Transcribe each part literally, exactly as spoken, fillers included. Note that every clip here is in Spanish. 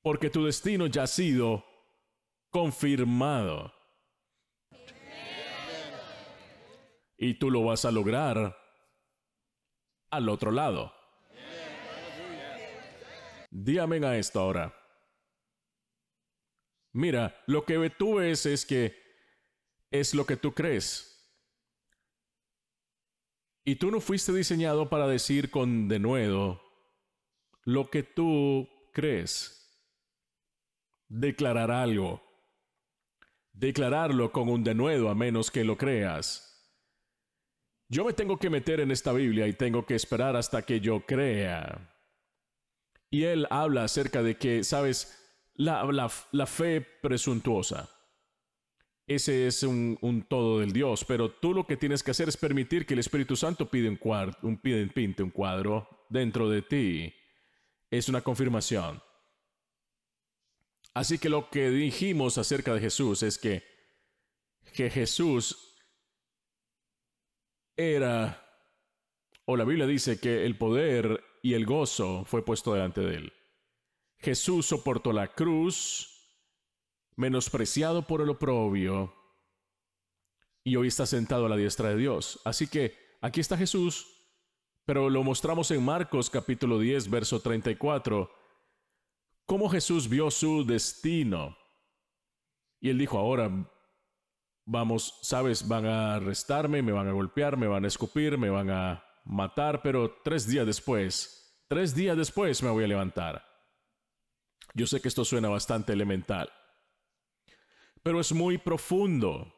porque tu destino ya ha sido confirmado. Y tú lo vas a lograr al otro lado. Di amén a esto ahora. Mira, lo que tú ves es que es lo que tú crees. Y tú no fuiste diseñado para decir con denuedo lo que tú crees. Declarar algo. Declararlo con un denuedo a menos que lo creas. Yo me tengo que meter en esta Biblia y tengo que esperar hasta que yo crea. Y él habla acerca de que, ¿sabes? La, la, la fe presuntuosa. Ese es un, un todo del Dios, pero tú lo que tienes que hacer es permitir que el Espíritu Santo pide un cuadro, un, pide, pinte un cuadro dentro de ti. Es una confirmación. Así que lo que dijimos acerca de Jesús es que, que Jesús era, o la Biblia dice que el poder y el gozo fue puesto delante de él. Jesús soportó la cruz, menospreciado por el oprobio, y hoy está sentado a la diestra de Dios. Así que aquí está Jesús, pero lo mostramos en Marcos capítulo diez, verso treinta y cuatro, cómo Jesús vio su destino. Y él dijo, ahora, vamos, sabes, van a arrestarme, me van a golpear, me van a escupir, me van a matar, pero tres días después, tres días después me voy a levantar. Yo sé que esto suena bastante elemental, pero es muy profundo.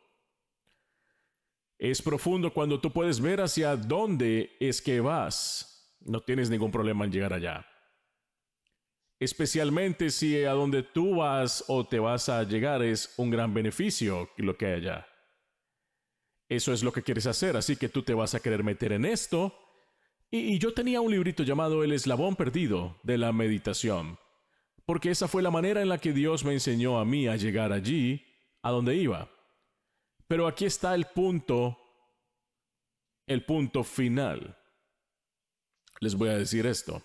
Es profundo cuando tú puedes ver hacia dónde es que vas. No tienes ningún problema en llegar allá. Especialmente si a donde tú vas o te vas a llegar es un gran beneficio lo que hay allá. Eso es lo que quieres hacer, así que tú te vas a querer meter en esto. Y, y yo tenía un librito llamado El Eslabón Perdido de la Meditación, porque esa fue la manera en la que Dios me enseñó a mí a llegar allí, a donde iba. Pero aquí está el punto, el punto final. Les voy a decir esto.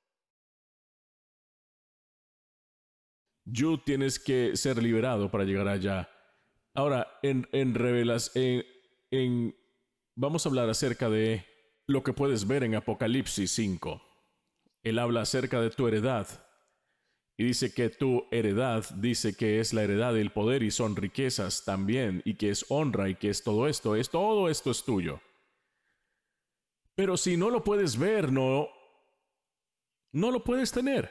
Tú tienes que ser liberado para llegar allá. Ahora, en, en revelas, en, en, vamos a hablar acerca de lo que puedes ver en Apocalipsis cinco. Él habla acerca de tu heredad. Y dice que tu heredad, dice que es la heredad del poder y son riquezas también, y que es honra y que es todo esto, es todo esto es tuyo. Pero si no lo puedes ver, no, no lo puedes tener.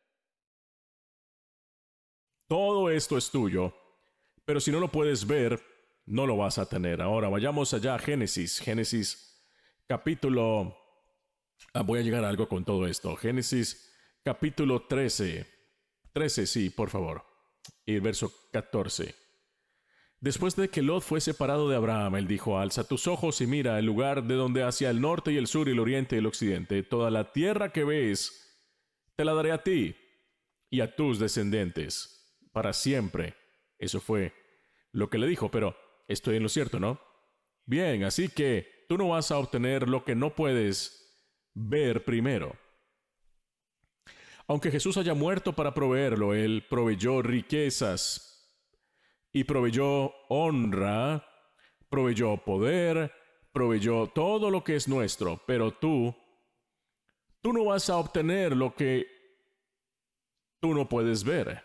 Todo esto es tuyo, pero si no lo puedes ver, no lo vas a tener. Ahora vayamos allá a Génesis, Génesis capítulo, ah, voy a llegar a algo con todo esto, Génesis capítulo trece. trece, sí, por favor. Y el verso catorce. Después de que Lot fue separado de Abraham, él dijo, alza tus ojos y mira el lugar de donde hacia el norte y el sur y el oriente y el occidente, toda la tierra que ves, te la daré a ti y a tus descendientes, para siempre. Eso fue lo que le dijo, pero estoy en lo cierto, ¿no? Bien, así que tú no vas a obtener lo que no puedes ver primero. Aunque Jesús haya muerto para proveerlo, Él proveyó riquezas y proveyó honra, proveyó poder, proveyó todo lo que es nuestro, pero tú, tú no vas a obtener lo que tú no puedes ver.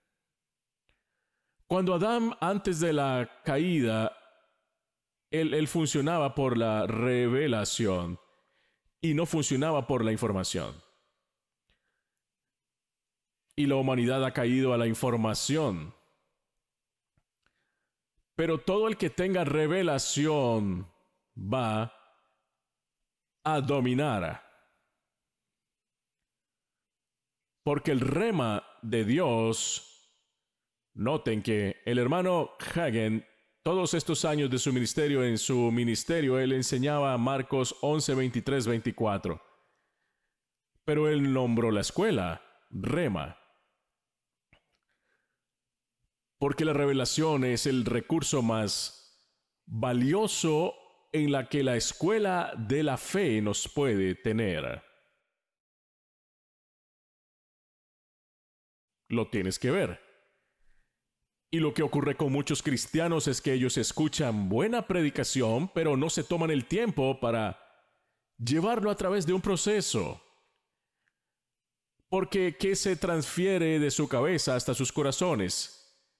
Cuando Adán, antes de la caída, él, él funcionaba por la revelación y no funcionaba por la información. Y la humanidad ha caído a la información. Pero todo el que tenga revelación va a dominar. Porque el rema de Dios, noten que el hermano Hagen, todos estos años de su ministerio, en su ministerio, él enseñaba Marcos once, veintitrés, veinticuatro. Pero él nombró la escuela rema. Porque la revelación es el recurso más valioso en la que la escuela de la fe nos puede tener. lo tienes que ver. Y lo que ocurre con muchos cristianos es que ellos escuchan buena predicación, pero no se toman el tiempo para llevarlo a través de un proceso. Porque ¿qué se transfiere de su cabeza hasta sus corazones?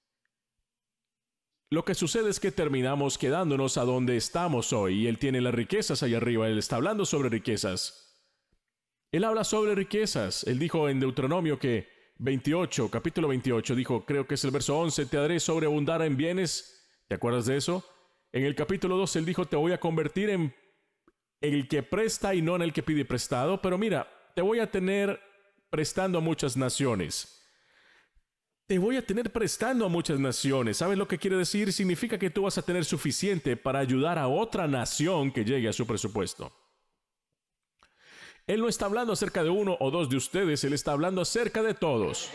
Lo que sucede es que terminamos quedándonos a donde estamos hoy, y Él tiene las riquezas allá arriba. Él está hablando sobre riquezas. Él habla sobre riquezas. Él dijo en Deuteronomio que veintiocho, capítulo veintiocho, dijo, creo que es el verso once, te haré sobreabundar en bienes. ¿Te acuerdas de eso? En el capítulo doce, Él dijo, te voy a convertir en el que presta y no en el que pide prestado. Pero mira, te voy a tener prestando a muchas naciones. Te voy a tener prestando a muchas naciones. ¿Sabes lo que quiere decir? Significa que tú vas a tener suficiente para ayudar a otra nación que llegue a su presupuesto. Él no está hablando acerca de uno o dos de ustedes, Él está hablando acerca de todos.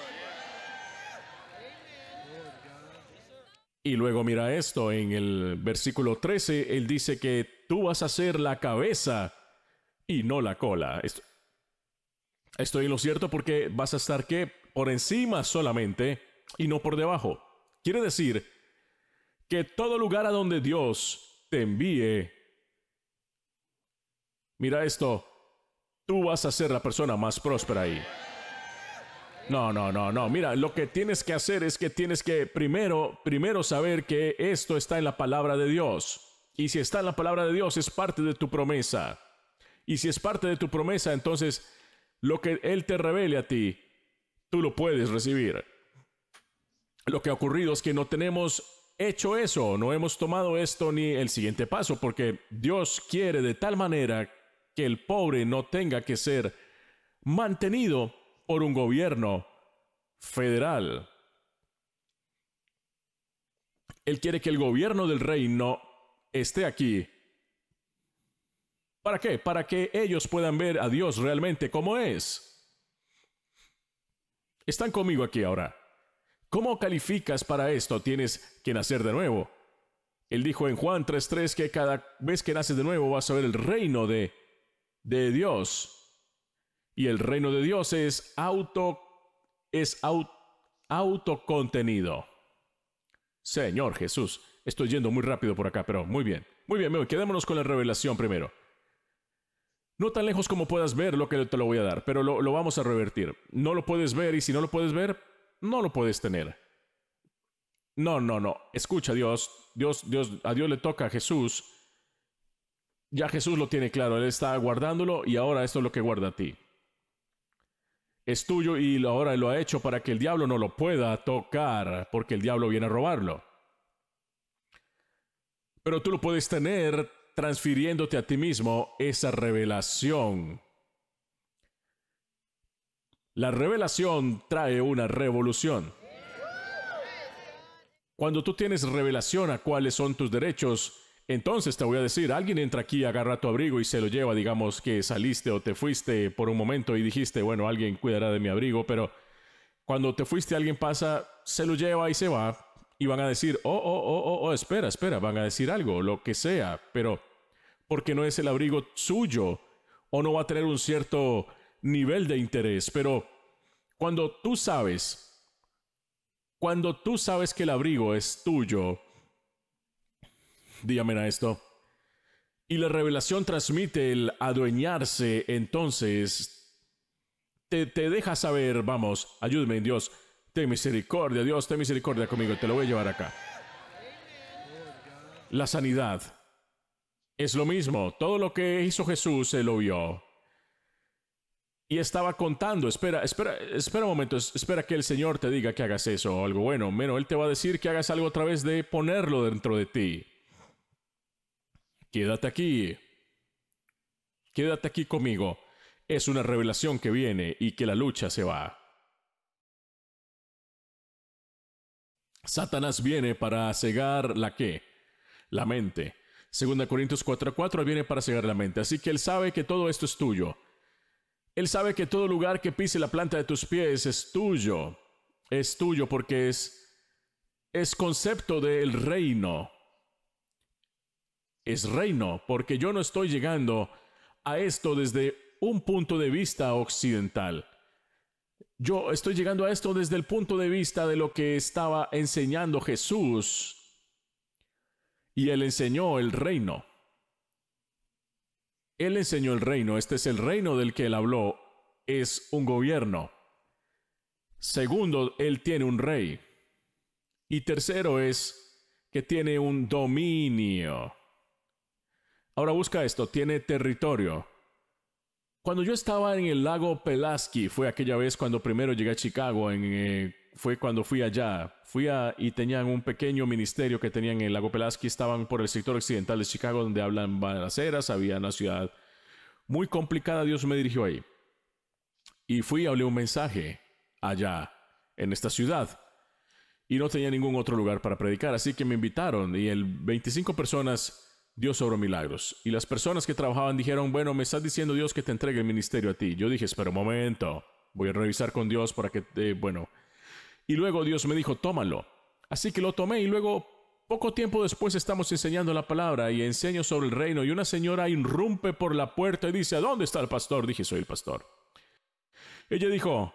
Y luego mira esto, en el versículo trece, Él dice que tú vas a ser la cabeza y no la cola. Esto, estoy en lo cierto porque vas a estar, ¿qué? Por encima solamente y no por debajo. Quiere decir que todo lugar a donde Dios te envíe, mira esto, tú vas a ser la persona más próspera ahí. No, no, no, no. Mira, lo que tienes que hacer es que tienes que primero, primero saber que esto está en la palabra de Dios. Y si está en la palabra de Dios, es parte de tu promesa. Y si es parte de tu promesa, entonces lo que Él te revele a ti, tú lo puedes recibir. Lo que ha ocurrido es que no tenemos hecho eso, no hemos tomado esto ni el siguiente paso, porque Dios quiere de tal manera que el pobre no tenga que ser mantenido por un gobierno federal. Él quiere que el gobierno del reino esté aquí. ¿Para qué? Para que ellos puedan ver a Dios realmente como es. Están conmigo aquí ahora. ¿Cómo calificas para esto? Tienes que nacer de nuevo. Él dijo en Juan tres tres que cada vez que naces de nuevo vas a ver el reino de, de Dios. Y el reino de Dios es auto, es au, autocontenido. Señor Jesús, estoy yendo muy rápido por acá, pero muy bien. Muy bien, quedémonos con la revelación primero. No tan lejos como puedas ver lo que te lo voy a dar, pero lo, lo vamos a revertir. No lo puedes ver, y si no lo puedes ver, no lo puedes tener. No, no, no. Escucha, Dios, Dios, Dios, a Dios le toca a Jesús. Ya Jesús lo tiene claro, Él está guardándolo y ahora esto es lo que guarda a ti. Es tuyo y ahora lo ha hecho para que el diablo no lo pueda tocar, porque el diablo viene a robarlo. Pero tú lo puedes tener transfiriéndote a ti mismo esa revelación. La revelación trae una revolución. Cuando tú tienes revelación a cuáles son tus derechos, entonces te voy a decir, alguien entra aquí, agarra tu abrigo y se lo lleva. Digamos que saliste o te fuiste por un momento y dijiste, bueno, alguien cuidará de mi abrigo, pero cuando te fuiste alguien pasa, se lo lleva y se va. Y van a decir, oh, oh, oh, oh, oh, espera, espera, van a decir algo, lo que sea, pero porque no es el abrigo suyo o no va a tener un cierto nivel de interés. Pero cuando tú sabes, cuando tú sabes que el abrigo es tuyo, dígame a esto, y la revelación transmite el adueñarse, entonces te, te deja saber, vamos, ayúdame Dios, ten misericordia, Dios, ten misericordia conmigo, te lo voy a llevar acá. La sanidad es lo mismo, todo lo que hizo Jesús, Él lo vio. Y estaba contando, espera, espera, espera un momento, espera que el Señor te diga que hagas eso o algo bueno. Menos, Él te va a decir que hagas algo a través de ponerlo dentro de ti. Quédate aquí. Quédate aquí conmigo. Es una revelación que viene y que la lucha se va. Satanás viene para cegar la qué? La mente. Segunda Corintios cuatro cuatro viene para cegar la mente. Así que Él sabe que todo esto es tuyo. Él sabe que todo lugar que pise la planta de tus pies es tuyo. Es tuyo porque es, es concepto del reino. Es reino, porque yo no estoy llegando a esto desde un punto de vista occidental. Yo estoy llegando a esto desde el punto de vista de lo que estaba enseñando Jesús. Y Él enseñó el reino. Él enseñó el reino. Este es el reino del que Él habló. Es un gobierno. Segundo, Él tiene un rey. Y tercero es que tiene un dominio. Ahora busca esto. Tiene territorio. Cuando yo estaba en el lago Pulaski, fue aquella vez cuando primero llegué a Chicago, en, eh, fue cuando fui allá. Fui a, y tenían un pequeño ministerio que tenían en el lago Pulaski, estaban por el sector occidental de Chicago, donde hablan balaceras, había una ciudad muy complicada, Dios me dirigió ahí. Y fui y hablé un mensaje allá, en esta ciudad. Y no tenía ningún otro lugar para predicar, así que me invitaron, y el veinticinco personas... Dios obró milagros. Y las personas que trabajaban dijeron, bueno, me estás diciendo Dios que te entregue el ministerio a ti. Yo dije, espera un momento, voy a revisar con Dios para que, eh, bueno. Y luego Dios me dijo, tómalo. Así que lo tomé y luego, poco tiempo después, estamos enseñando la palabra y enseño sobre el reino. Y una señora irrumpe por la puerta y dice, ¿dónde está el pastor? Dije, soy el pastor. Ella dijo,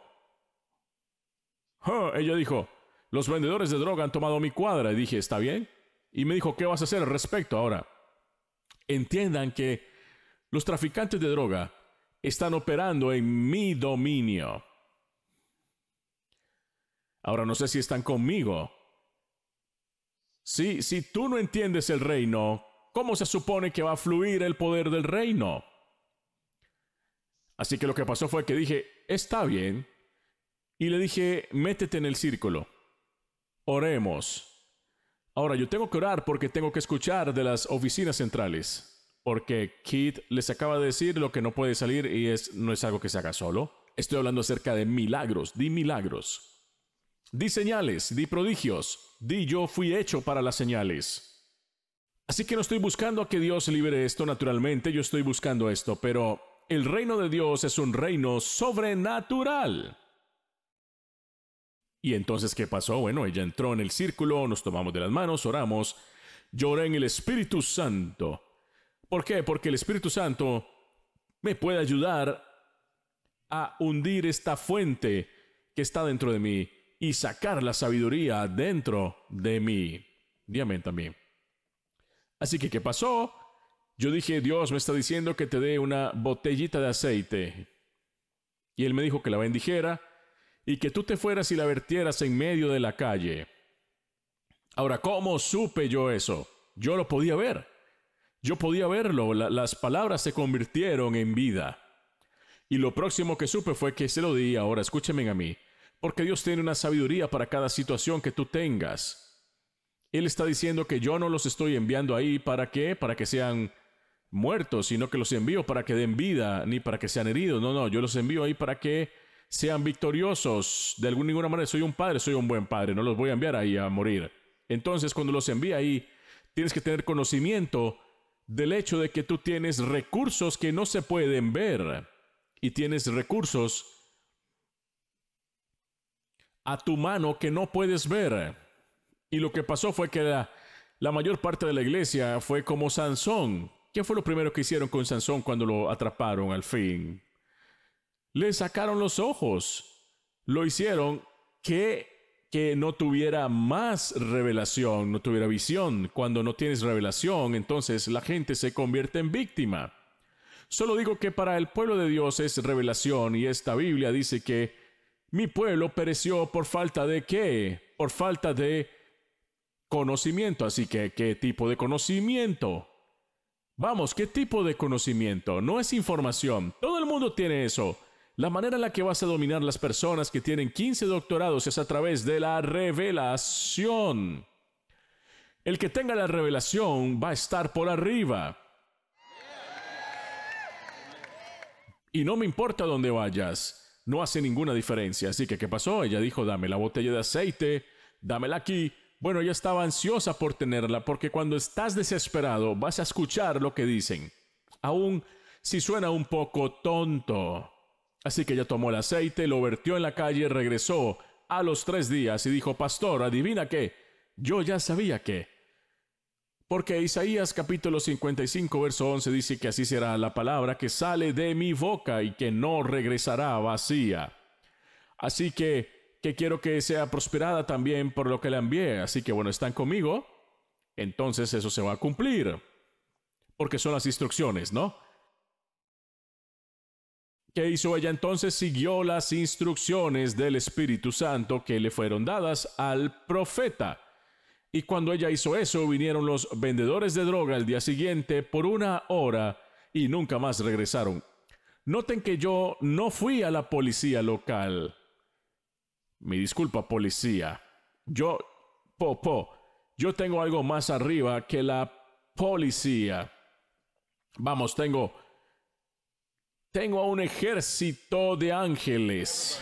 oh, ella dijo, los vendedores de droga han tomado mi cuadra. Y dije, ¿está bien? Y me dijo, ¿qué vas a hacer al respecto ahora? Entiendan que los traficantes de droga están operando en mi dominio. Ahora no sé si están conmigo. Si, si tú no entiendes el reino, ¿cómo se supone que va a fluir el poder del reino? Así que lo que pasó fue que dije, está bien. Y le dije, métete en el círculo. Oremos. Ahora, yo tengo que orar porque tengo que escuchar de las oficinas centrales. Porque Keith les acaba de decir lo que no puede salir y es, no es algo que se haga solo. Estoy hablando acerca de milagros. Di milagros. Di señales. Di prodigios. Di yo fui hecho para las señales. Así que no estoy buscando a que Dios libere esto naturalmente. Yo estoy buscando esto. Pero el reino de Dios es un reino sobrenatural. Y entonces, ¿qué pasó? Bueno, ella entró en el círculo, nos tomamos de las manos, oramos. Yo oré en el Espíritu Santo. ¿Por qué? Porque el Espíritu Santo me puede ayudar a hundir esta fuente que está dentro de mí y sacar la sabiduría dentro de mí. Dígame también. Así que, ¿qué pasó? Yo dije, Dios me está diciendo que te dé una botellita de aceite. Y Él me dijo que la bendijera y que tú te fueras y la vertieras en medio de la calle. Ahora, ¿cómo supe yo eso? Yo lo podía ver. Yo podía verlo. La, las palabras se convirtieron en vida. Y lo próximo que supe fue que se lo di. Ahora, escúchenme a mí. Porque Dios tiene una sabiduría para cada situación que tú tengas. Él está diciendo que yo no los estoy enviando ahí para qué, para que sean muertos, sino que los envío para que den vida, ni para que sean heridos. No, no, yo los envío ahí para que sean victoriosos. De alguna ninguna manera, soy un padre, soy un buen padre, no los voy a enviar ahí a morir. Entonces, cuando los envía ahí, tienes que tener conocimiento del hecho de que tú tienes recursos que no se pueden ver y tienes recursos a tu mano que no puedes ver. Y lo que pasó fue que la, la mayor parte de la iglesia fue como Sansón. ¿Qué fue lo primero que hicieron con Sansón cuando lo atraparon al fin? Le sacaron los ojos. Lo hicieron que, que no tuviera más revelación, no tuviera visión. Cuando no tienes revelación, entonces la gente se convierte en víctima. Solo digo que para el pueblo de Dios es revelación, y esta Biblia dice que mi pueblo pereció por falta de ¿qué? Por falta de conocimiento. Así que, ¿qué tipo de conocimiento? Vamos, ¿qué tipo de conocimiento? No es información. Todo el mundo tiene eso. La manera en la que vas a dominar las personas que tienen quince doctorados es a través de la revelación. El que tenga la revelación va a estar por arriba. Y no me importa dónde vayas, no hace ninguna diferencia. Así que, ¿qué pasó? Ella dijo, dame la botella de aceite, dámela aquí. Bueno, ella estaba ansiosa por tenerla, porque cuando estás desesperado vas a escuchar lo que dicen, aun si suena un poco tonto. Así que ella tomó el aceite, lo vertió en la calle, regresó a los tres días y dijo, pastor, ¿adivina qué? Yo ya sabía qué. Porque Isaías capítulo cincuenta y cinco, verso once dice que así será la palabra que sale de mi boca y que no regresará vacía. Así que, que quiero que sea prosperada también por lo que la envié. Así que bueno, están conmigo. Entonces eso se va a cumplir. Porque son las instrucciones, ¿no? ¿Qué hizo ella entonces? Siguió las instrucciones del Espíritu Santo que le fueron dadas al profeta. Y cuando ella hizo eso, vinieron los vendedores de droga el día siguiente por una hora y nunca más regresaron. Noten que yo no fui a la policía local. Mi disculpa, policía. Yo, po, po, yo tengo algo más arriba que la policía. Vamos, tengo, tengo a un ejército de ángeles.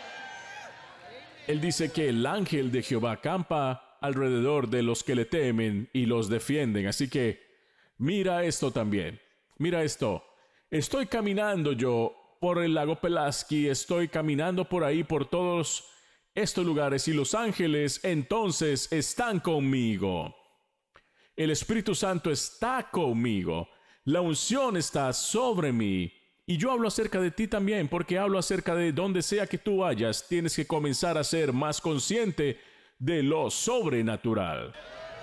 Él dice que el ángel de Jehová acampa alrededor de los que le temen y los defienden. Así que mira esto también. Mira esto. Estoy caminando yo por el lago Pulaski, estoy caminando por ahí, por todos estos lugares, y los ángeles entonces están conmigo. El Espíritu Santo está conmigo. La unción está sobre mí. Y yo hablo acerca de ti también, porque hablo acerca de donde sea que tú vayas, tienes que comenzar a ser más consciente de lo sobrenatural.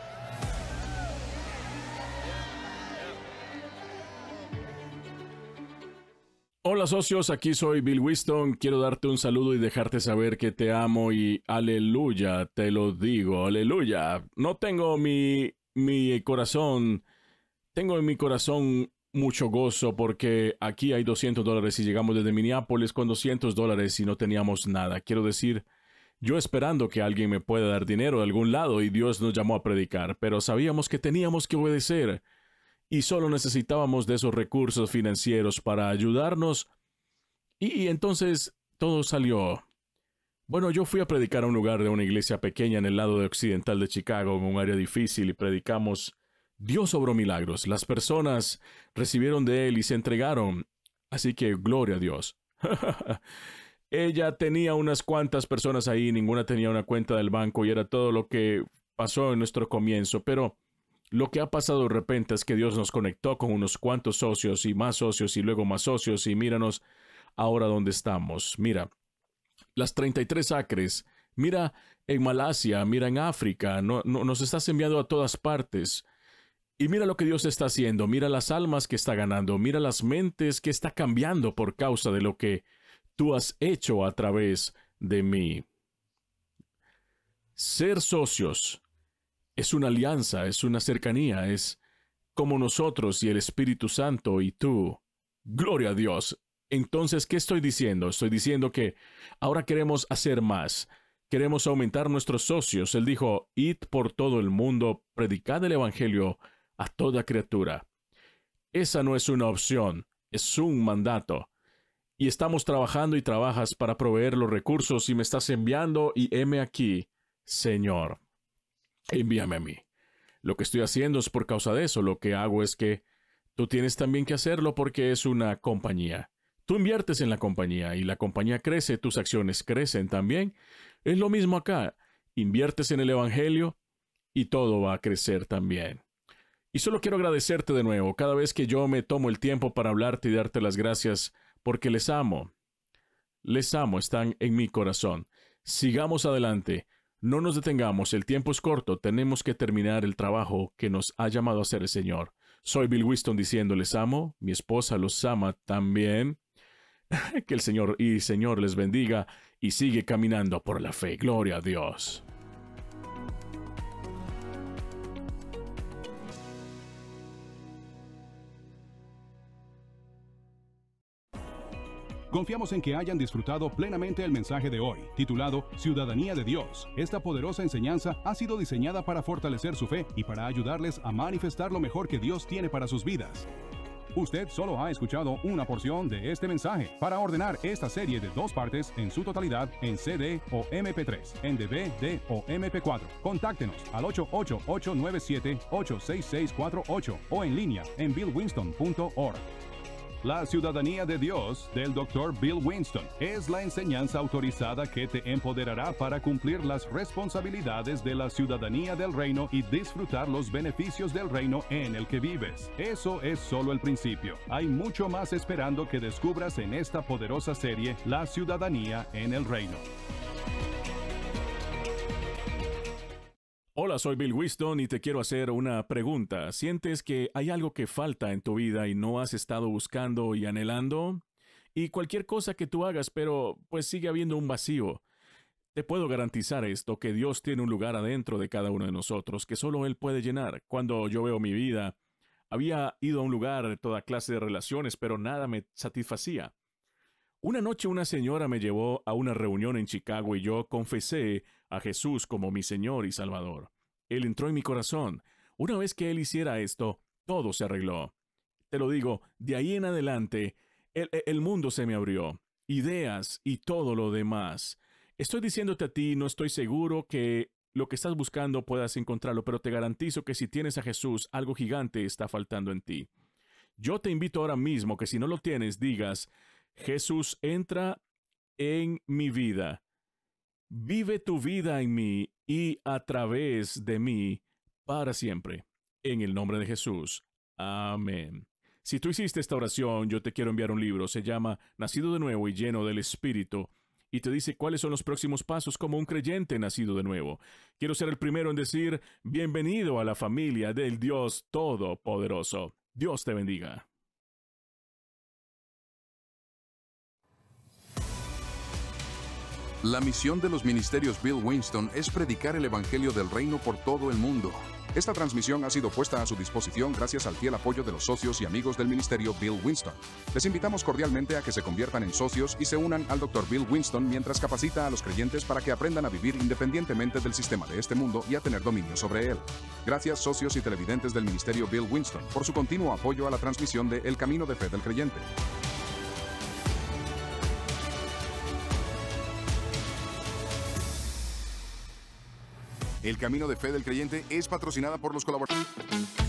Hola socios, aquí soy Bill Winston. Quiero darte un saludo y dejarte saber que te amo y aleluya, te lo digo, aleluya. No tengo mi, mi corazón, tengo en mi corazón mucho gozo porque aquí hay doscientos dólares y llegamos desde Minneapolis con doscientos dólares y no teníamos nada. Quiero decir, yo esperando que alguien me pueda dar dinero de algún lado y Dios nos llamó a predicar, pero sabíamos que teníamos que obedecer. Y solo necesitábamos de esos recursos financieros para ayudarnos. Y, y entonces todo salió. Bueno, yo fui a predicar a un lugar de una iglesia pequeña en el lado de occidental de Chicago, en un área difícil, y predicamos: Dios obró milagros. Las personas recibieron de Él y se entregaron. Así que gloria a Dios. Ella tenía unas cuantas personas ahí, ninguna tenía una cuenta del banco y era todo lo que pasó en nuestro comienzo, pero lo que ha pasado de repente es que Dios nos conectó con unos cuantos socios y más socios y luego más socios y míranos ahora dónde estamos. Mira, las treinta y tres acres, mira en Malasia, mira en África, no, no, nos estás enviando a todas partes. Y mira lo que Dios está haciendo, mira las almas que está ganando, mira las mentes que está cambiando por causa de lo que tú has hecho a través de mí. Ser socios es una alianza, es una cercanía, es como nosotros y el Espíritu Santo y tú. Gloria a Dios. Entonces, ¿qué estoy diciendo? Estoy diciendo que ahora queremos hacer más. Queremos aumentar nuestros socios. Él dijo: id por todo el mundo, predicad el Evangelio a toda criatura. Esa no es una opción, es un mandato. Y estamos trabajando y trabajas para proveer los recursos y me estás enviando y heme aquí, Señor. Envíame a mí. Lo que estoy haciendo es por causa de eso. Lo que hago es que tú tienes también que hacerlo porque es una compañía. Tú inviertes en la compañía y la compañía crece, tus acciones crecen también. Es lo mismo acá. Inviertes en el Evangelio y todo va a crecer también. Y solo quiero agradecerte de nuevo cada vez que yo me tomo el tiempo para hablarte y darte las gracias porque les amo. Les amo, están en mi corazón. Sigamos adelante. No nos detengamos, el tiempo es corto, tenemos que terminar el trabajo que nos ha llamado a hacer el Señor. Soy Bill Winston diciendo les amo, mi esposa los ama también. Que el Señor y Señor les bendiga y sigue caminando por la fe. Gloria a Dios. Confiamos en que hayan disfrutado plenamente el mensaje de hoy, titulado Ciudadanía de Dios. Esta poderosa enseñanza ha sido diseñada para fortalecer su fe y para ayudarles a manifestar lo mejor que Dios tiene para sus vidas. Usted solo ha escuchado una porción de este mensaje. Para ordenar esta serie de dos partes en su totalidad en C D o M P tres, en D V D o M P cuatro, contáctenos al ocho ocho ocho nueve siete ocho seis seis cuatro ocho o en línea en bill winston punto org. La ciudadanía de Dios, del doctor Bill Winston, es la enseñanza autorizada que te empoderará para cumplir las responsabilidades de la ciudadanía del reino y disfrutar los beneficios del reino en el que vives. Eso es solo el principio. Hay mucho más esperando que descubras en esta poderosa serie, La ciudadanía en el reino. Hola, soy Bill Winston y te quiero hacer una pregunta. ¿Sientes que hay algo que falta en tu vida y no has estado buscando y anhelando? Y cualquier cosa que tú hagas, pero pues sigue habiendo un vacío. Te puedo garantizar esto, que Dios tiene un lugar adentro de cada uno de nosotros que solo Él puede llenar. Cuando yo veo mi vida, había ido a un lugar de toda clase de relaciones, pero nada me satisfacía. Una noche una señora me llevó a una reunión en Chicago y yo confesé a Jesús como mi Señor y Salvador. Él entró en mi corazón. Una vez que Él hiciera esto, todo se arregló. Te lo digo, de ahí en adelante, el, el mundo se me abrió. Ideas y todo lo demás. Estoy diciéndote a ti, no estoy seguro que lo que estás buscando puedas encontrarlo, pero te garantizo que si tienes a Jesús, algo gigante está faltando en ti. Yo te invito ahora mismo que si no lo tienes, digas: Jesús, entra en mi vida. Vive tu vida en mí y a través de mí para siempre. En el nombre de Jesús. Amén. Si tú hiciste esta oración, yo te quiero enviar un libro. Se llama Nacido de Nuevo y Lleno del Espíritu. Y te dice cuáles son los próximos pasos como un creyente nacido de nuevo. Quiero ser el primero en decir: bienvenido a la familia del Dios Todopoderoso. Dios te bendiga. La misión de los ministerios Bill Winston es predicar el Evangelio del Reino por todo el mundo. Esta transmisión ha sido puesta a su disposición gracias al fiel apoyo de los socios y amigos del ministerio Bill Winston. Les invitamos cordialmente a que se conviertan en socios y se unan al doctor Bill Winston mientras capacita a los creyentes para que aprendan a vivir independientemente del sistema de este mundo y a tener dominio sobre él. Gracias, socios y televidentes del ministerio Bill Winston, por su continuo apoyo a la transmisión de El Camino de Fe del Creyente. El Camino de Fe del Creyente es patrocinada por los colaboradores.